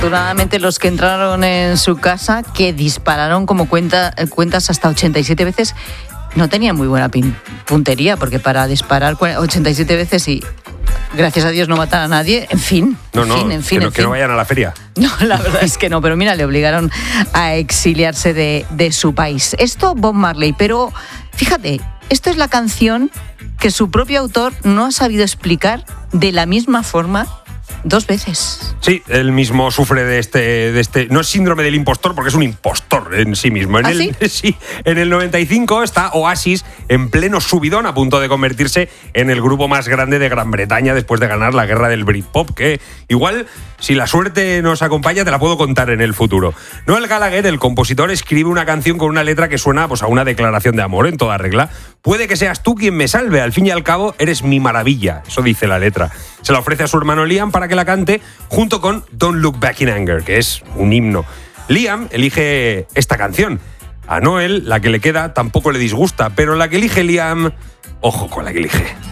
Afortunadamente los que entraron en su casa, que dispararon como cuentas hasta 87 veces, no tenían muy buena puntería, porque para disparar 87 veces y gracias a Dios no matar a nadie, en fin. Que no vayan a la feria. No, la verdad es que no, pero mira, le obligaron a exiliarse de su país. Esto Bob Marley, pero fíjate, esto es la canción que su propio autor no ha sabido explicar de la misma forma 2 veces. Sí, él mismo sufre de este. No es síndrome del impostor, porque es un impostor en sí mismo. ¿Sí? En el 95 está Oasis en pleno subidón, a punto de convertirse en el grupo más grande de Gran Bretaña después de ganar la guerra del Britpop, que igual, si la suerte nos acompaña, te la puedo contar en el futuro. Noel Gallagher, el compositor, escribe una canción con una letra que suena pues, a una declaración de amor en toda regla. Puede que seas tú quien me salve, al fin y al cabo eres mi maravilla. Eso dice la letra. Se la ofrece a su hermano Liam para que la cante junto con Don't Look Back in Anger, que es un himno. Liam elige esta canción. A Noel, la que le queda, tampoco le disgusta, pero la que elige Liam, ojo con la que elige.